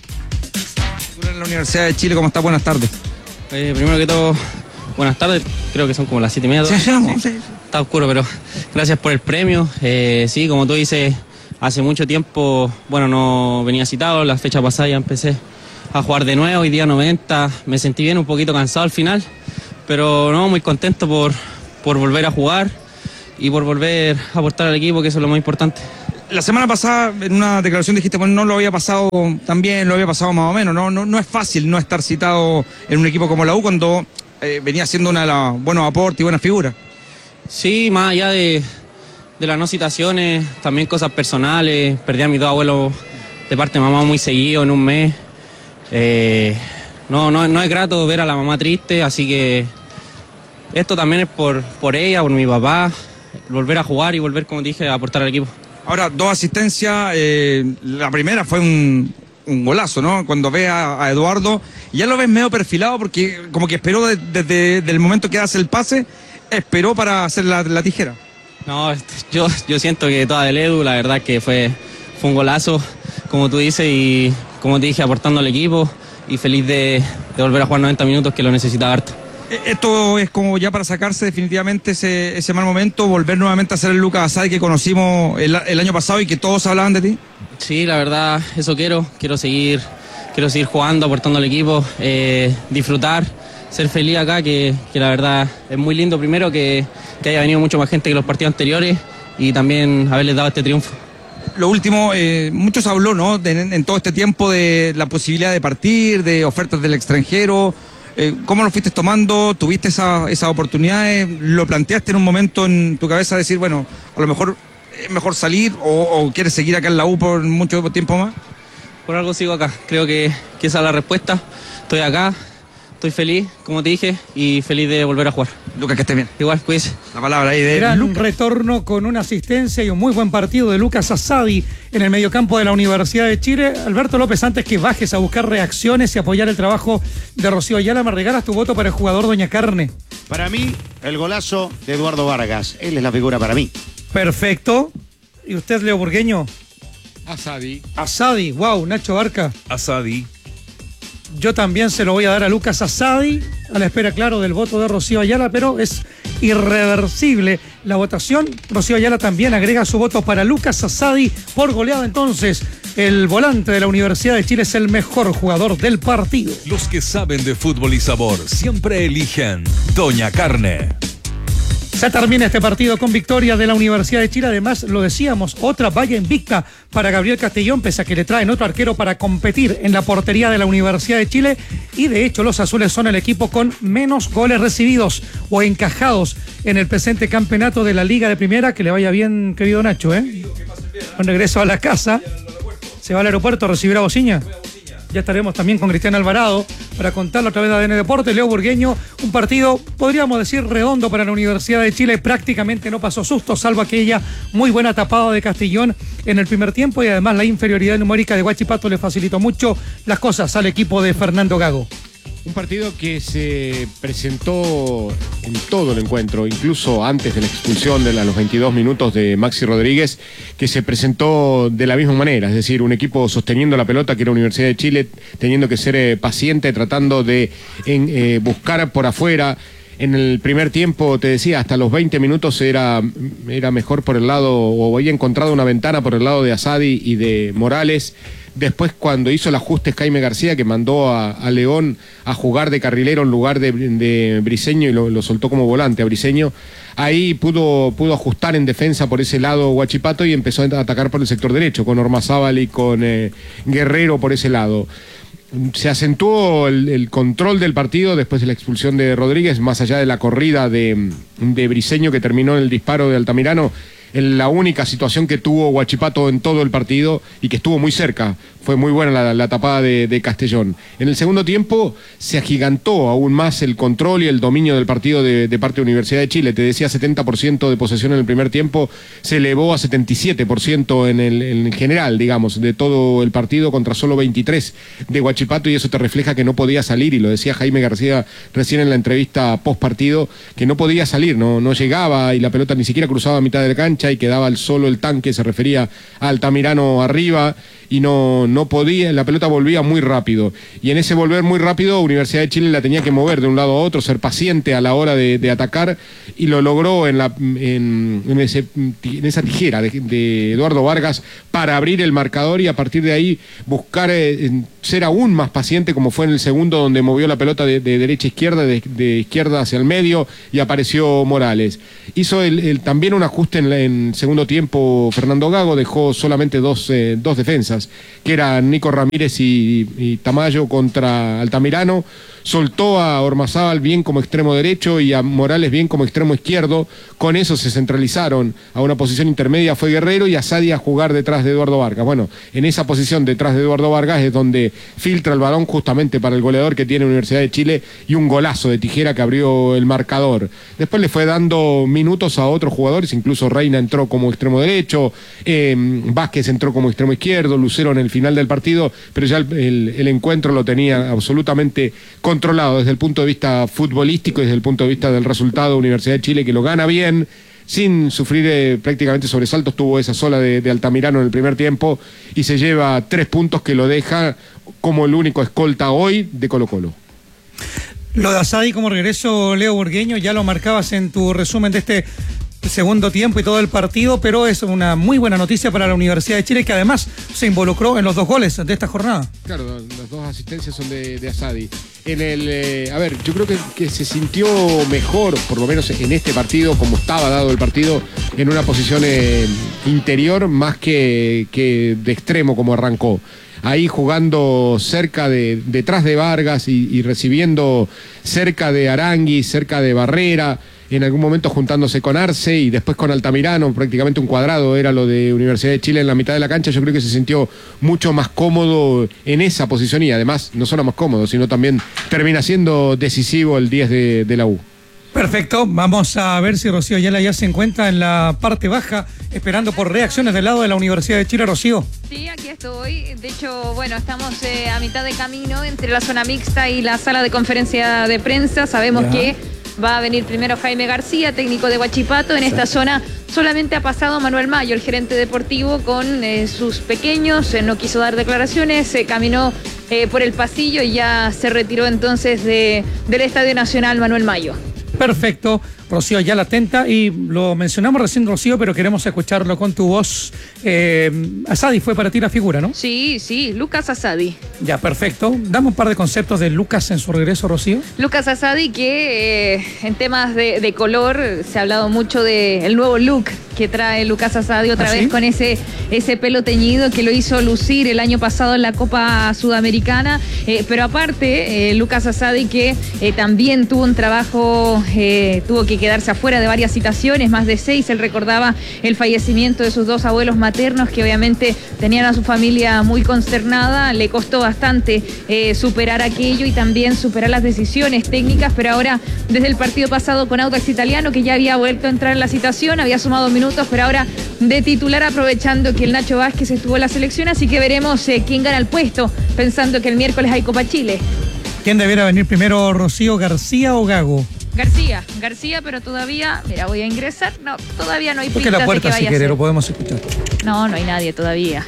En la Universidad de Chile, ¿cómo está? Buenas tardes. Eh, primero que todo, buenas tardes. Creo que son como las siete y media. Sí, sí, sí. Está oscuro, pero gracias por el premio. Eh, sí, como tú dices, hace mucho tiempo, bueno, no venía citado. La fecha pasada ya empecé a jugar de nuevo. Hoy día noventa, me sentí bien, un poquito cansado al final, pero no, muy contento por, por volver a jugar y por volver a aportar al equipo, que eso es lo más importante. La semana pasada, en una declaración dijiste, bueno, no lo había pasado tan bien, lo había pasado más o menos. No, no, no es fácil no estar citado en un equipo como la U cuando eh, venía siendo una de los buenos aportes y buenas figuras. Sí, más allá de, de las no citaciones, también cosas personales. Perdí a mis dos abuelos de parte de mamá muy seguido en un mes. Eh, no, no, no es grato ver a la mamá triste, así que esto también es por, por ella, por mi papá, volver a jugar y volver, como dije, a aportar al equipo. Ahora, dos asistencias, eh, la primera fue un, un golazo, ¿no? Cuando ves a, a Eduardo, ya lo ves medio perfilado porque como que esperó desde de, de, el momento que hace el pase, esperó para hacer la, la tijera. No, yo, yo siento que toda del Edu, la verdad que fue, fue un golazo, como tú dices, y como te dije, aportando al equipo y feliz de, de volver a jugar noventa minutos, que lo necesitaba harto. Esto es como ya para sacarse definitivamente ese, ese mal momento, volver nuevamente a ser el Lucas Asadi que conocimos el, el año pasado y que todos hablaban de ti. Sí, la verdad, eso quiero, quiero seguir, quiero seguir jugando, aportando al equipo, eh, disfrutar, ser feliz acá, que, que la verdad es muy lindo primero que, que haya venido mucho más gente que los partidos anteriores y también haberles dado este triunfo. Lo último, eh, mucho se habló, ¿no? De, en, en todo este tiempo de la posibilidad de partir, de ofertas del extranjero. Eh, ¿Cómo lo fuiste tomando? ¿Tuviste esa, esas oportunidades? ¿Lo planteaste en un momento en tu cabeza decir, bueno, a lo mejor es mejor salir o, o quieres seguir acá en la U por mucho tiempo más? Por algo sigo acá. Creo que, que esa es la respuesta. Estoy acá, estoy feliz, como te dije, y feliz de volver a jugar. Lucas, que estés bien. Igual, cuídese. La palabra ahí de Gran un retorno con una asistencia y un muy buen partido de Lucas Asadi en el mediocampo de la Universidad de Chile. Alberto López, antes que bajes a buscar reacciones y apoyar el trabajo de Rocío Ayala, me regalas tu voto para el jugador doña carne. Para mí, el golazo de Eduardo Vargas. Él es la figura para mí. Perfecto. ¿Y usted, Leo Burgueño? Asadi. Asadi, wow, Nacho Barca. Asadi. Yo también se lo voy a dar a Lucas Asadi, a la espera, claro, del voto de Rocío Ayala, pero es irreversible la votación. Rocío Ayala también agrega su voto para Lucas Asadi por goleada. Entonces, el volante de la Universidad de Chile es el mejor jugador del partido. Los que saben de fútbol y sabor siempre eligen Doña Carne. Se termina este partido con victoria de la Universidad de Chile. Además, lo decíamos, otra valla invicta para Gabriel Castellón, pese a que le traen otro arquero para competir en la portería de la Universidad de Chile. Y de hecho, los azules son el equipo con menos goles recibidos o encajados en el presente campeonato de la Liga de Primera. Que le vaya bien, querido Nacho, ¿eh? Con regreso a la casa, se va al aeropuerto a recibir a Bociña. Ya estaremos también con Cristian Alvarado para contarlo a través de A D N Deportes. Leo Burgueño, un partido, podríamos decir, redondo para la Universidad de Chile. Prácticamente no pasó susto, salvo aquella muy buena tapada de Castellón en el primer tiempo, y además la inferioridad numérica de Huachipato le facilitó mucho las cosas al equipo de Fernando Gago. Un partido que se presentó en todo el encuentro, incluso antes de la expulsión de la, los veintidós minutos de Maxi Rodríguez, que se presentó de la misma manera, es decir, un equipo sosteniendo la pelota, que era Universidad de Chile, teniendo que ser eh, paciente, tratando de en, eh, buscar por afuera. En el primer tiempo, te decía, hasta los veinte minutos era, era mejor por el lado, o había encontrado una ventana por el lado de Asadi y de Morales. Después, cuando hizo el ajuste Jaime García, que mandó a, a León a jugar de carrilero en lugar de, de Briseño, y lo, lo soltó como volante a Briseño, ahí pudo, pudo ajustar en defensa por ese lado Huachipato y empezó a atacar por el sector derecho, con Ormazábal y con eh, Guerrero por ese lado. Se acentuó el, el control del partido después de la expulsión de Rodríguez, más allá de la corrida de, de Briseño, que terminó en el disparo de Altamirano. En la única situación que tuvo Huachipato en todo el partido y que estuvo muy cerca, fue muy buena la, la tapada de, de Castellón. En el segundo tiempo se agigantó aún más el control y el dominio del partido de, de parte de Universidad de Chile. Te decía setenta por ciento de posesión en el primer tiempo, se elevó a setenta y siete por ciento en el en general, digamos, de todo el partido contra solo veintitrés de Huachipato, y eso te refleja que no podía salir, y lo decía Jaime García recién en la entrevista post partido, que no podía salir, no, no llegaba y la pelota ni siquiera cruzaba a mitad de la cancha y quedaba solo el tanque, se refería a Altamirano arriba, y no, no podía, la pelota volvía muy rápido, y en ese volver muy rápido Universidad de Chile la tenía que mover de un lado a otro, ser paciente a la hora de, de atacar, y lo logró en, la, en, en, ese, en esa tijera de, de Eduardo Vargas para abrir el marcador, y a partir de ahí buscar eh, ser aún más paciente, como fue en el segundo, donde movió la pelota de, de derecha a izquierda, de, de izquierda hacia el medio, y apareció Morales. Hizo el, el, también un ajuste en, en segundo tiempo Fernando Gago, dejó solamente dos, eh, dos defensas, que eran Nico Ramírez y, y Tamayo contra Altamirano. Soltó a Ormazábal bien como extremo derecho y a Morales bien como extremo izquierdo. Con eso se centralizaron a una posición intermedia, fue Guerrero, y a Sadi a jugar detrás de Eduardo Vargas. Bueno, en esa posición detrás de Eduardo Vargas es donde filtra el balón justamente para el goleador que tiene Universidad de Chile, y un golazo de tijera que abrió el marcador. Después le fue dando minutos a otros jugadores, incluso Reina entró como extremo derecho, eh, Vázquez entró como extremo izquierdo, Lucero en el final del partido, pero ya el, el, el encuentro lo tenía absolutamente controlado desde el punto de vista futbolístico y desde el punto de vista del resultado. Universidad de Chile, que lo gana bien, sin sufrir eh, prácticamente sobresaltos, tuvo esa sola de, de Altamirano en el primer tiempo, y se lleva tres puntos que lo deja como el único escolta hoy de Colo Colo. Lo de Asadi como regreso, Leo Burgueño, ya lo marcabas en tu resumen de este segundo tiempo y todo el partido, pero es una muy buena noticia para la Universidad de Chile, que además se involucró en los dos goles de esta jornada. Claro, las dos asistencias son de, de Asadi. En el, eh, a ver, yo creo que, que se sintió mejor, por lo menos en este partido, como estaba dado el partido, en una posición eh, interior más que, que de extremo como arrancó. Ahí jugando cerca de, detrás de Vargas y, y recibiendo cerca de Arangui, cerca de Barrera, en algún momento juntándose con Arce y después con Altamirano, prácticamente un cuadrado era lo de Universidad de Chile en la mitad de la cancha. Yo creo que se sintió mucho más cómodo en esa posición, y además no solo más cómodo, sino también termina siendo decisivo el diez de, de la U. Perfecto, vamos a ver si Rocío Ayala ya se encuentra en la parte baja, esperando por reacciones del lado de la Universidad de Chile. Rocío. Sí, aquí estoy. De hecho, bueno, estamos eh, a mitad de camino entre la zona mixta y la sala de conferencia de prensa. Sabemos ya que va a venir primero Jaime García, técnico de Huachipato. En esta zona solamente ha pasado Manuel Mayo, el gerente deportivo, con eh, sus pequeños. Eh, no quiso dar declaraciones, se eh, caminó eh, por el pasillo y ya se retiró entonces de, del Estadio Nacional Manuel Mayo. Perfecto, Rocío ya la atenta, y lo mencionamos recién, Rocío, pero queremos escucharlo con tu voz. Eh, Asadi fue para ti la figura, ¿no? Sí, sí, Lucas Asadi. Ya, perfecto. Dame un par de conceptos de Lucas en su regreso, Rocío. Lucas Asadi, que eh, en temas de, de color se ha hablado mucho del nuevo look que trae Lucas Asadi otra ¿Ah, vez sí? con ese, ese pelo teñido que lo hizo lucir el año pasado en la Copa Sudamericana. Eh, pero aparte, eh, Lucas Asadi, que eh, también tuvo un trabajo, eh, tuvo que quedarse afuera de varias citaciones, más de seis. Él recordaba el fallecimiento de sus dos abuelos maternos, que obviamente tenían a su familia muy consternada. Le costó bastante eh, superar aquello y también superar las decisiones técnicas, pero ahora, desde el partido pasado con Audax Italiano, que ya había vuelto a entrar en la citación, había sumado minutos, pero ahora de titular, aprovechando que el Nacho Vázquez estuvo en la selección. Así que veremos eh, quién gana el puesto, pensando que el miércoles hay Copa Chile. ¿Quién debiera venir primero, Rocío, García o Gago? García, García, pero todavía, mira, voy a ingresar, no, todavía no hay pintas la puerta, de que vaya si quiere, lo podemos escuchar. No, no hay nadie todavía.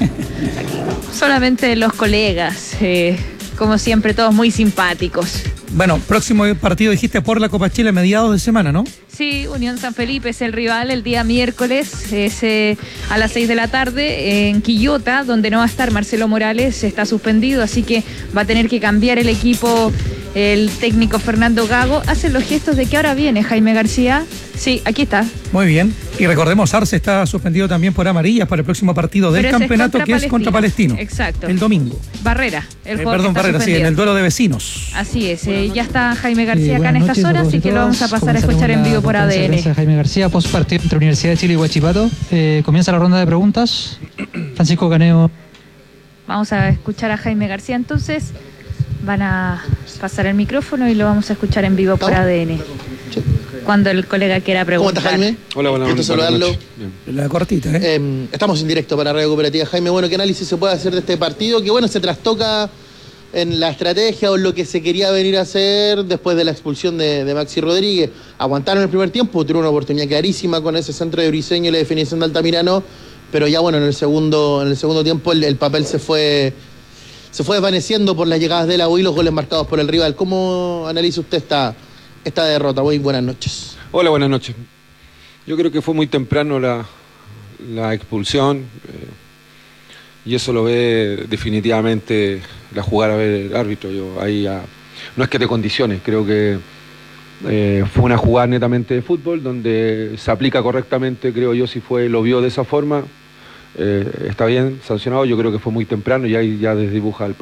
Solamente los colegas, eh, como siempre, todos muy simpáticos. Bueno, próximo partido dijiste por la Copa Chile, mediados de semana, ¿no? Sí, Unión San Felipe es el rival el día miércoles, es eh, a las seis de la tarde eh, en Quillota, donde no va a estar Marcelo Morales, está suspendido, así que va a tener que cambiar el equipo el técnico Fernando Gago. Hacen los gestos de que ahora viene Jaime García. Sí, aquí está. Muy bien. Y recordemos, Arce está suspendido también por amarillas para el próximo partido del campeonato, que es contra Palestino. Exacto. El domingo. Barrera, el eh, Perdón, Barrera, suspendido. Sí, en el duelo de vecinos. Así es. Eh, ya está Jaime García acá en esta zona, así que lo vamos a pasar a escuchar en vivo por A D N. Jaime García, post partido entre Universidad de Chile y Huachipato. Eh, comienza la ronda de preguntas. Francisco Caneo. Vamos a escuchar a Jaime García entonces. Van a pasar el micrófono y lo vamos a escuchar en vivo por A D N. Cuando el colega quiera preguntar. ¿Cómo estás, Jaime? Hola, buenas noches. Gusto saludarlo. La cortita, ¿eh? Eh, Estamos en directo para Radio Cooperativa. Jaime, bueno, ¿qué análisis se puede hacer de este partido? Que bueno, se trastoca en la estrategia o en lo que se quería venir a hacer después de la expulsión de, de Maxi Rodríguez. Aguantaron el primer tiempo, tuvieron una oportunidad clarísima con ese centro de Briseño y la definición de Altamirano, pero ya bueno, en el segundo, en el segundo tiempo el, el papel se fue... se fue desvaneciendo por las llegadas de la U y los goles marcados por el rival. ¿Cómo analiza usted esta, esta derrota? Muy buenas noches. Hola, buenas noches. Yo creo que fue muy temprano la, la expulsión eh, y eso lo ve definitivamente la jugada del árbitro. Yo, ahí ya, no es que te condiciones, creo que eh, fue una jugada netamente de fútbol donde se aplica correctamente, creo yo, si fue, lo vio de esa forma. Eh, está bien sancionado, yo creo que fue muy temprano y ahí ya desdibuja el